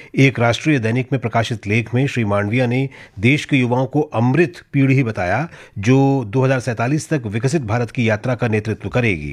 एक राष्ट्रीय दैनिक में प्रकाशित लेख में श्री मांडविया ने देश के युवाओं को अमृत पीढ़ी बताया, जो 2047 तक विकसित भारत की यात्रा का नेतृत्व करेगी।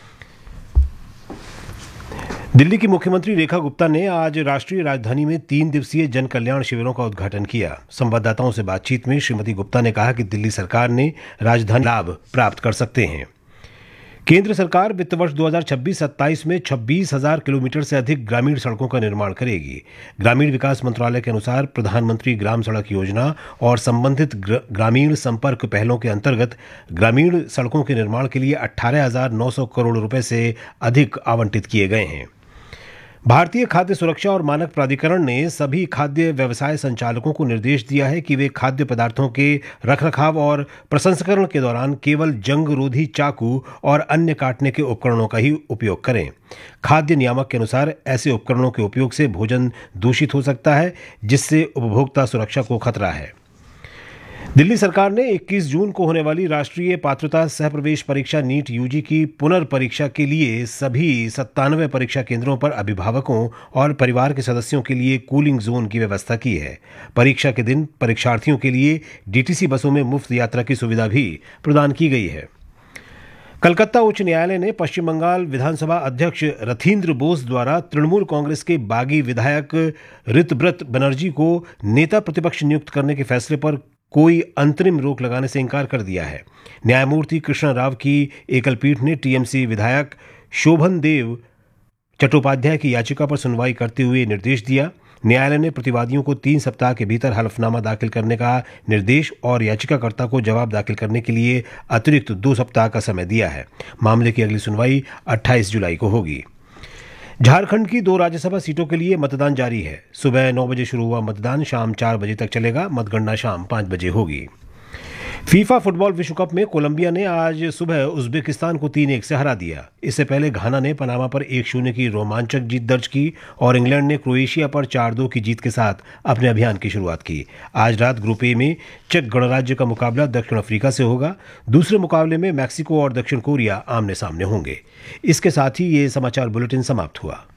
दिल्ली की मुख्यमंत्री रेखा गुप्ता ने आज राष्ट्रीय राजधानी में 3 दिवसीय जन कल्याण शिविरों का उद्घाटन किया। संवाददाताओं से बातचीत में श्रीमती गुप्ता ने कहा कि दिल्ली सरकार ने राजधानी लाभ प्राप्त कर सकते हैं। केंद्र सरकार वित्त वर्ष 2026-27 में 26,000 किलोमीटर से अधिक ग्रामीण सड़कों का निर्माण करेगी। ग्रामीण विकास मंत्रालय के अनुसार प्रधानमंत्री ग्राम सड़क योजना और संबंधित ग्रामीण संपर्क पहलों के अंतर्गत ग्रामीण सड़कों के निर्माण के लिए 18,900 करोड़ रुपए से अधिक आवंटित किए गए हैं। भारतीय खाद्य सुरक्षा और मानक प्राधिकरण ने सभी खाद्य व्यवसाय संचालकों को निर्देश दिया है कि वे खाद्य पदार्थों के रखरखाव और प्रसंस्करण के दौरान केवल जंग रोधी चाकू और अन्य काटने के उपकरणों का ही उपयोग करें। खाद्य नियामक के अनुसार ऐसे उपकरणों के उपयोग से भोजन दूषित हो सकता है, जिससे उपभोक्ता सुरक्षा को खतरा है। दिल्ली सरकार ने 21 जून को होने वाली राष्ट्रीय पात्रता सह प्रवेश परीक्षा नीट यूजी की पुनर्परीक्षा के लिए सभी 97 परीक्षा केंद्रों पर अभिभावकों और परिवार के सदस्यों के लिए कूलिंग जोन की व्यवस्था की है। परीक्षा के दिन परीक्षार्थियों के लिए डीटीसी बसों में मुफ्त यात्रा की सुविधा भी प्रदान की गई है। कलकत्ता उच्च न्यायालय ने पश्चिम बंगाल विधानसभा अध्यक्ष रथींद्र बोस द्वारा तृणमूल कांग्रेस के बागी विधायक ऋतब्रत बनर्जी को नेता प्रतिपक्ष नियुक्त करने के फैसले पर कोई अंतरिम रोक लगाने से इनकार कर दिया है। न्यायमूर्ति कृष्ण राव की एकल पीठ ने टीएमसी विधायक शोभन देव चट्टोपाध्याय की याचिका पर सुनवाई करते हुए निर्देश दिया। न्यायालय ने प्रतिवादियों को 3 सप्ताह के भीतर हलफनामा दाखिल करने का निर्देश और याचिकाकर्ता को जवाब दाखिल करने के लिए अतिरिक्त 2 सप्ताह का समय दिया है। मामले की अगली सुनवाई 28 जुलाई को होगी। झारखंड की 2 राज्यसभा सीटों के लिए मतदान जारी है। सुबह 9 बजे शुरू हुआ मतदान शाम 4 बजे तक चलेगा। मतगणना शाम 5 बजे होगी। फीफा फुटबॉल विश्व कप में कोलंबिया ने आज सुबह उज्बेकिस्तान को 3-1 से हरा दिया। इससे पहले घाना ने पनामा पर 1-0 की रोमांचक जीत दर्ज की और इंग्लैंड ने क्रोएशिया पर 4-2 की जीत के साथ अपने अभियान की शुरुआत की। आज रात ग्रुप ए में चेक गणराज्य का मुकाबला दक्षिण अफ्रीका से होगा। दूसरे मुकाबले में मैक्सिको और दक्षिण कोरिया आमने सामने होंगे। इसके साथ ही ये समाचार बुलेटिन समाप्त हुआ।